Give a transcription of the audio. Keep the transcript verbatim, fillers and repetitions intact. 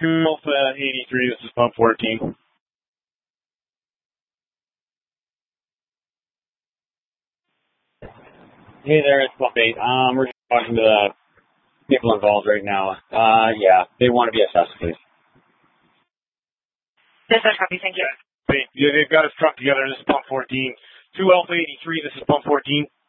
two Alpha eighty-three, this is pump fourteen. Hey there, it's pump eight. Um, we're just talking to the people involved right now. Uh, yeah, they want to be assessed, please. Yes, that's copy, thank you. They, they've got us truck together, this is pump fourteen. two Alpha eighty-three, this is pump fourteen.